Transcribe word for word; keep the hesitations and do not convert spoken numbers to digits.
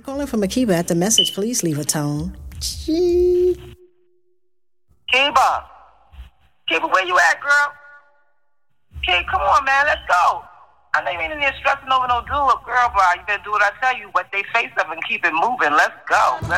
Calling from Akiba at the message, please leave a tone. Kiba. Kiba, where you at, girl? Kid, come on, man, let's go. I know you ain't in there stressing over no do-up, girl, but you better do what I tell you, wet they face up and keep it moving. Let's go. Let's